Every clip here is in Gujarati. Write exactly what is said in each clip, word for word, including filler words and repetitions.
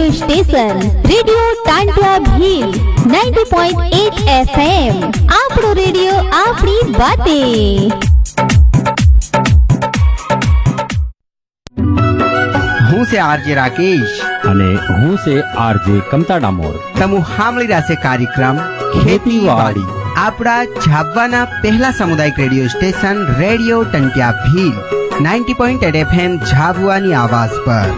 Radio station radio ટાંટિયા Bhil ninety point eight F M આપણો રેડિયો આપણી વાતે। હું છે આરજે રાકેશ અને હું છે આરજે કમતા ડામોર। તમુ સાંભળી રહ્યા છે કાર્યક્રમ ખેતીવાડી આપણા ઝાબવાના પહેલા સામુદાયિક radio station radio ટંટિયા Bhil ninety point eight F M ઝાબવાની આવાજ પર।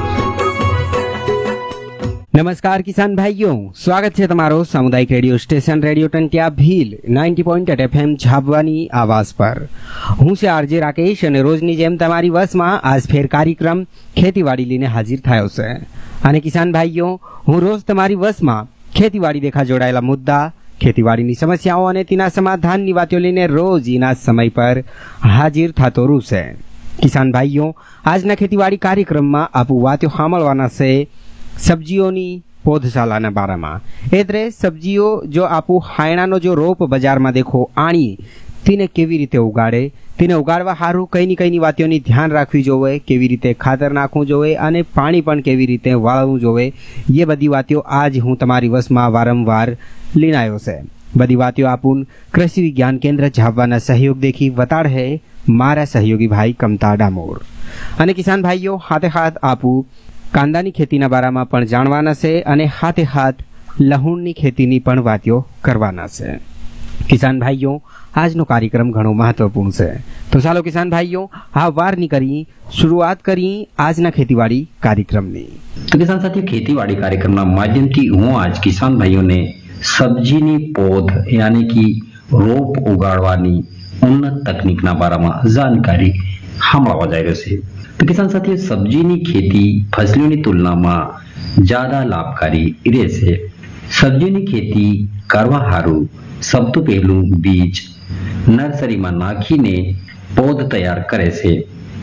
નમસ્કાર કિસાન ભાઈઓ, સ્વાગત છે તમારો સામુદાયિક radio station radio ટંટિયા Bhil ninety point eight F M ઝાબવાની આવાજ પર। હું છે આરજે રાકેશ અને રોજની જેમ તમારી વસમાં આજ ફેર કાર્યક્રમ ખેતીવાડી લઈને હાજર થયો છે। અને કિસાન ભાઈઓ, હું રોજ તમારી વસમાં ખેતીવાડી દેખા જોડાયેલા મુદ્દા, ખેતીવાડીની સમસ્યાઓ અને તેના સમાધાનની વાતો લઈને રોજ એના સમય પર હાજર થતો રહું છે। કિસાન ભાઈઓ, આજના ખેતીવાડી કાર્યક્રમમાં આપું વાતો સાંભળવાના છે સબ્જીઓની પૌધશાલાના બારામાં। એટલે સબ્જીઓ જો આપું હાયણાનો જો રોપ બજારમાં દેખો આણી તેને કેવી રીતે ઉગાડે, તેને ઉગાડવા સારું કઈની કઈની વાતોની ધ્યાન રાખવી જોવે, કેવી રીતે ખાતર નાખવું જોવે અને પાણી પણ કેવી રીતે વાળવું જોવે, એ બધી વાતો આજ હું તમારી વસમાં વારંવાર લઈને આવ્યો છે। બધી વાતો આપું કૃષિ વિજ્ઞાન કેન્દ્ર ઝાબવાના સહયોગ દેખી વતાડ હે મારા સહયોગી ભાઈ કમતા ડામોર। અને કિસાન ભાઈઓ, હાથે હાથ આપું કાંદાની ખેતીના બારામાં પણ જાણવાના છે અને હાથે હાથ લહુણની ખેતીની પણ વાતો કરવાના છે। કિસાન ભાઈઓ, આજનો કાર્યક્રમ ઘણો મહત્વપૂર્ણ છે, તો ચાલો કિસાન ભાઈઓ આ વારની કરી શરૂઆત કરી આજના ખેતીવાડી કાર્યક્રમની। તો કિસાન સાથીઓ, ખેતીવાડી કાર્યક્રમના માધ્યમથી હું આજ કિસાન ભાઈઓને સબ્જીની પૌધ યાની કે રોપ ઉગાડવાની ઉન્નત તકનીકના બારામાં જાણકારી સાંભળવા જઈ રહ્યો છે। તો કિસાન સાથીઓ, સબ્જીની ખેતી ફસલોની તુલનામાં જ્યાદા લાભકારી રહેશે। સબ્જીની ખેતી કરવા હારું સૌથી પહેલું બીજ નર્સરીમાં નાખીને પૌધ તૈયાર કરે છે।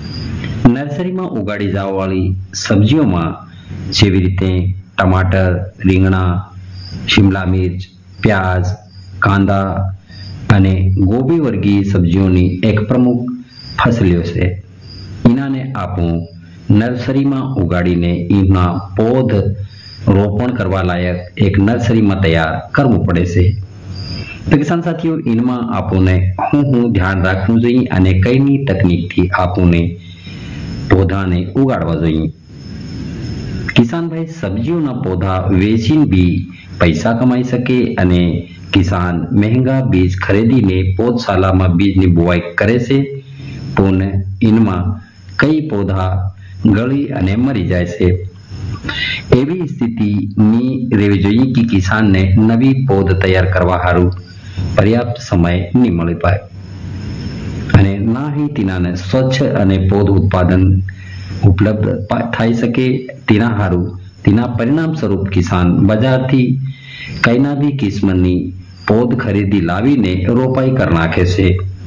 નર્સરીમાં ઉગાડી જવાવાળી સબ્જીઓમાં જેવી રીતે ટમાટર, રીંગણા, શિમલા મિર્ચ, પ્યાજ, કાંદા અને ગોબી વર્ગીય સબ્જીઓની એક પ્રમુખ ફસલીઓ છે। એનાને આપણું નર્સરીમાં ઉગાડીને એના પૌધ રોપણ કરવા લાયક એક નર્સરીમાં તૈયાર કરવું પડે છે। તો કિસાન સાથીઓ, એમાં આપણને હું હું ધ્યાન રાખવું જોઈએ અને કઈની તકનીકથી આપણને પૌધાને ઉગાડવા જોઈએ। કિસાન ભાઈ સબ્જીઓના પૌધા વેચીને બી પૈસા કમાઈ શકે અને કિસાન મહેંગા બીજ ખરીદીને પૌધશાલામાં બીજની બુવાઈ કરે છે, પણ એમાં કઈ પૌધા ગળી અને મરી જાય છે। એવી સ્થિતિની રહેવી જોઈએ કે કિસાનને નવી પૌધ તૈયાર કરવા સારું પર્યાપ્ત સમય નહીં મળી પાય અને ના ही તેનાને સ્વચ્છ અને પૌધ ઉત્પાદન ઉપલબ્ધ થઈ શકે। તેના સારું તેના પરિણામ સ્વરૂપ કિસાન બજારથી કઈના બી કિસ્મની પૌધ ખરીદી લાવીને રોપાઈ કરી નાખે છે।